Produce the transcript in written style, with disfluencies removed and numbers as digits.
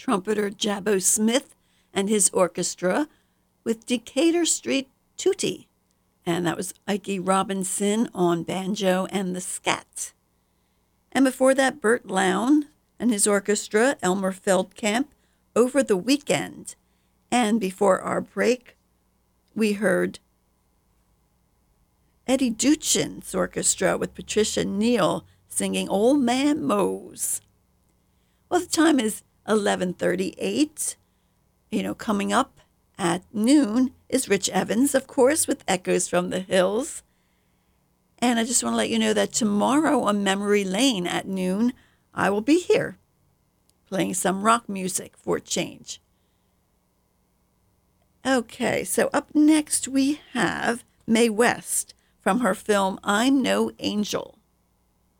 trumpeter Jabbo Smith and his orchestra with Decatur Street Tootie. And that was Ike Robinson on banjo and the scat. And before that, Bert Lown and his orchestra, Elmer Feldkamp, Over the Weekend. And before our break, we heard Eddie Duchin's orchestra with Patricia Neal singing Old Man Mose. Well, the time is 11:38. Coming up at noon is Rich Evans, of course, with Echoes from the Hills. And I just want to let you know that tomorrow on Memory Lane at noon, I will be here playing some rock music for a change. Okay, so up next we have Mae West from her film I'm No Angel.